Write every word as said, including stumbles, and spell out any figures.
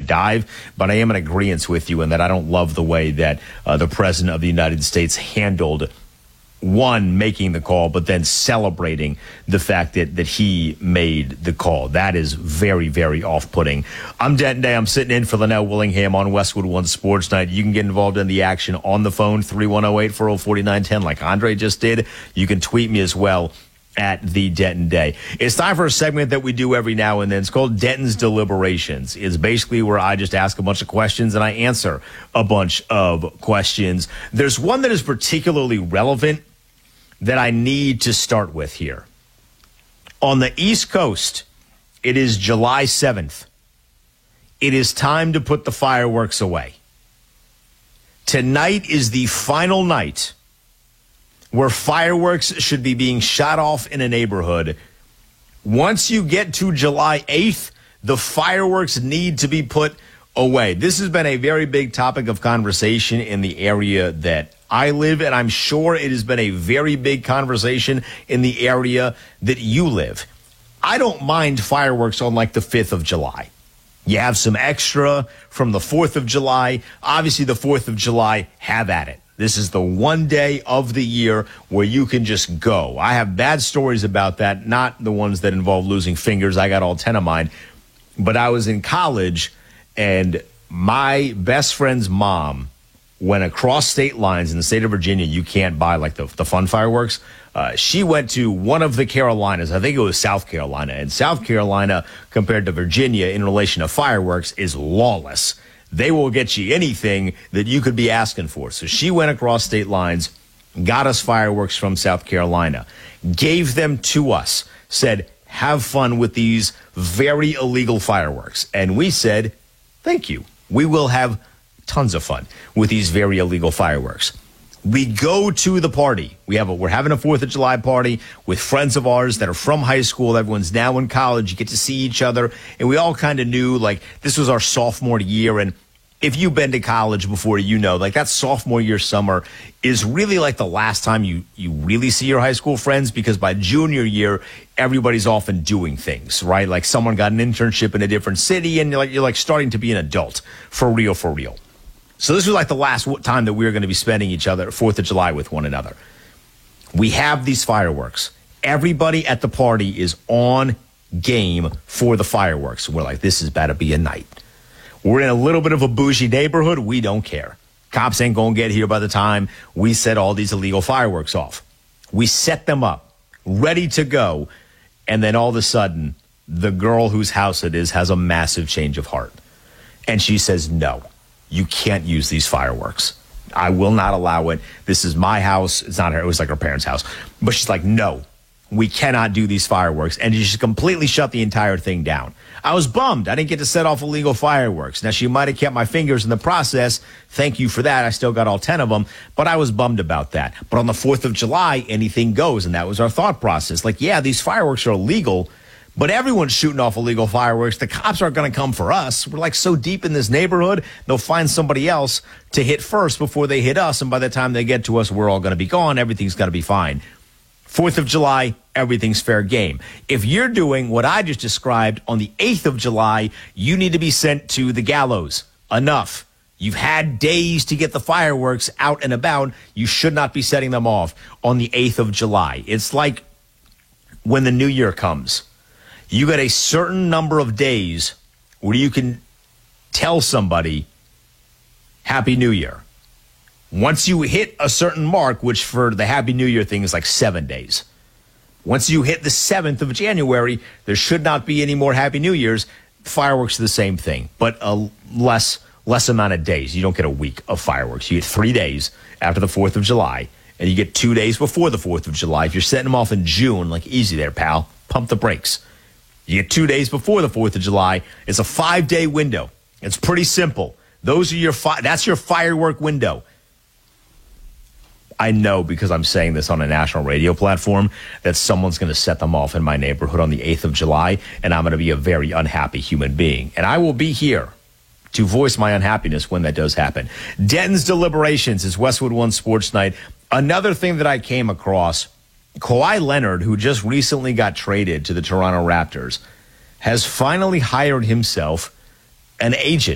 dive, but I am in agreement with you in that I don't love the way that uh, the President of the United States handled one, making the call, but then celebrating the fact that that he made the call. That is very, very off-putting. I'm Denton Day. I'm sitting in for Linnell Willingham on Westwood One Sports Night. You can get involved in the action on the phone, three one zero, eight four zero, four nine one zero, like Andre just did. You can tweet me as well at the Denton Day. It's time for a segment that we do every now and then. It's called Denton's Deliberations. It's basically where I just ask a bunch of questions and I answer a bunch of questions. There's one that is particularly relevant that I need to start with here. On the East Coast, it is July seventh. It is time to put the fireworks away. Tonight is the final night where fireworks should be being shot off in a neighborhood. Once you get to July eighth, the fireworks need to be put away. This has been a very big topic of conversation in the area that I live, and I'm sure it has been a very big conversation in the area that you live. I don't mind fireworks on like the fifth of July. You have some extra from the fourth of July. Obviously, the fourth of July, have at it. This is the one day of the year where you can just go. I have bad stories about that, not the ones that involve losing fingers. I got all ten of mine. But I was in college, and my best friend's mom went across state lines in the state of Virginia. You can't buy like the, the fun fireworks. Uh, she went to one of the Carolinas. I think it was South Carolina. And South Carolina, compared to Virginia in relation to fireworks, is lawless. They will get you anything that you could be asking for. So she went across state lines, got us fireworks from South Carolina, gave them to us, said, have fun with these very illegal fireworks. And we said, thank you. We will have tons of fun with these very illegal fireworks. We go to the party. We have a, we're having a fourth of July party with friends of ours that are from high school. Everyone's now in college. You get to see each other. And we all kind of knew, like, this was our sophomore year. And if you've been to college before, you know, like, that sophomore year summer is really like the last time you, you really see your high school friends, because by junior year, everybody's often doing things, right? Like, someone got an internship in a different city, and you're like, you're like starting to be an adult for real, for real. So this was like the last time that we were going to be spending each other fourth of July with one another. We have these fireworks. Everybody at the party is on game for the fireworks. We're like, this is about to be a night. We're in a little bit of a bougie neighborhood. We don't care. Cops ain't going to get here by the time we set all these illegal fireworks off. We set them up, ready to go, and then all of a sudden, the girl whose house it is has a massive change of heart. And she says, no. You can't use these fireworks. I will not allow it. This is my house. It's not her. It was like her parents' house. But she's like, no, we cannot do these fireworks. And she just completely shut the entire thing down. I was bummed. I didn't get to set off illegal fireworks. Now, she might have kept my fingers in the process. Thank you for that. I still got all ten of them. But I was bummed about that. But on the fourth of July, anything goes. And that was our thought process. Like, yeah, these fireworks are illegal, but everyone's shooting off illegal fireworks. The cops aren't going to come for us. We're like so deep in this neighborhood, they'll find somebody else to hit first before they hit us. And by the time they get to us, we're all going to be gone. Everything's going to be fine. fourth of July, everything's fair game. If you're doing what I just described on the eighth of July, you need to be sent to the gallows. Enough. You've had days to get the fireworks out and about. You should not be setting them off on the eighth of July. It's like when the new year comes. You got a certain number of days where you can tell somebody, Happy New Year. Once you hit a certain mark, which for the Happy New Year thing is like seven days. Once you hit the seventh of January, there should not be any more Happy New Years. Fireworks are the same thing, but a less, less amount of days. You don't get a week of fireworks. You get three days after the fourth of July, and you get two days before the fourth of July. If you're setting them off in June, like, easy there, pal. Pump the brakes. You get two days before the fourth of July. It's a five-day window. It's pretty simple. Those are your fi- that's your firework window. I know, because I'm saying this on a national radio platform, that someone's going to set them off in my neighborhood on the eighth of July, and I'm going to be a very unhappy human being. And I will be here to voice my unhappiness when that does happen. Denton's Deliberations is Westwood One Sports Night. Another thing that I came across, Kawhi Leonard, who just recently got traded to the Toronto Raptors, has finally hired himself an agent.